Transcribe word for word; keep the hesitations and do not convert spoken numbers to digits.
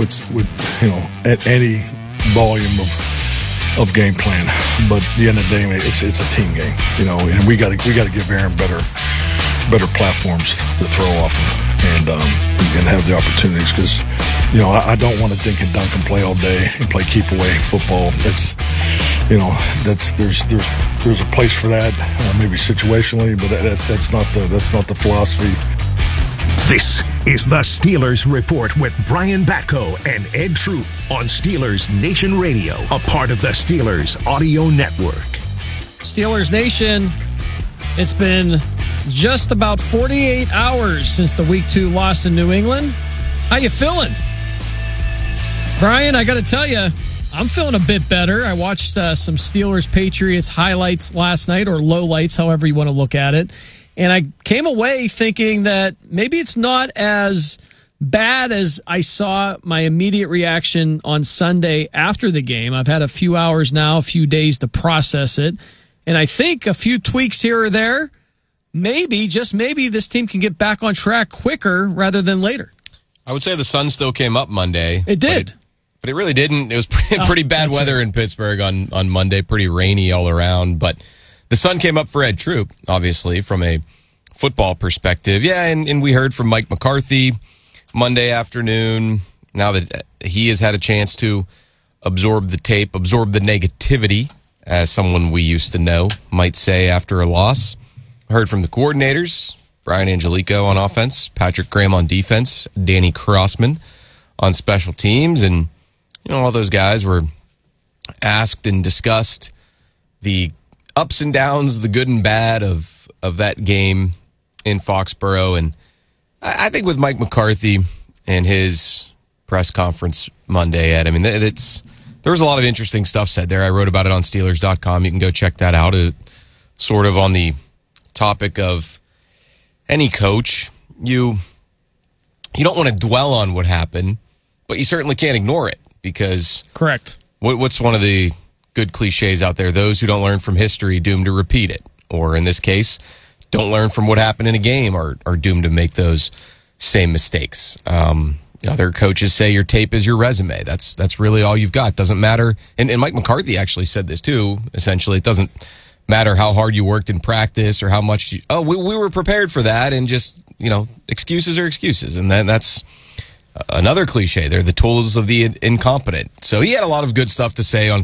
with, with you know, at any volume of of game plan. But at the end of the day, it's it's a team game, you know, and we got to we got to give Aaron better better platforms to throw off of and um, and have the opportunities, because you know I, I don't want to dink and dunk and play all day and play keep away football. That's you know that's there's there's there's a place for that, uh, maybe situationally, but that, that's not the that's not the philosophy. This is the Steelers Report with Brian Batko and Ed Troop on Steelers Nation Radio, a part of the Steelers Audio Network. Steelers Nation, it's been just about forty-eight hours since the Week two loss in New England. How you feeling? Brian, I got to tell you, I'm feeling a bit better. I watched uh, some Steelers-Patriots highlights last night, or lowlights, however you want to look at it. And I came away thinking that maybe it's not as bad as I saw my immediate reaction on Sunday after the game. I've had a few hours now, a few days to process it. And I think a few tweaks here or there, maybe, just maybe, this team can get back on track quicker rather than later. I would say the sun still came up Monday. It did. But it, but it really didn't. It was pretty, pretty oh, bad weather it. in Pittsburgh on, on Monday, pretty rainy all around. But the sun came up for Ed Troop, obviously, from a football perspective. Yeah, and, and we heard from Mike McCarthy Monday afternoon, now that he has had a chance to absorb the tape, absorb the negativity, as someone we used to know might say after a loss. Heard from the coordinators, Brian Angelico on offense, Patrick Graham on defense, Danny Crossman on special teams, and you know all those guys were asked and discussed the ups and downs, the good and bad of of that game in Foxborough. And I, I think with Mike McCarthy and his press conference Monday, Ed, I mean, it's there was a lot of interesting stuff said there. I wrote about it on Steelers dot com. You can go check that out. It, sort of on the topic of any coach, you you don't want to dwell on what happened, but you certainly can't ignore it, because correct. What, what's one of the good cliches out there? Those who don't learn from history doomed to repeat it, or in this case, don't learn from what happened in a game are are doomed to make those same mistakes. Um, other coaches say your tape is your resume. That's that's really all you've got. Doesn't matter. And, and Mike McCarthy actually said this too. Essentially, it doesn't matter how hard you worked in practice or how much you, oh, we, we were prepared for that, and just, you know, excuses are excuses. And then that's another cliche. They're the tools of the incompetent. So he had a lot of good stuff to say on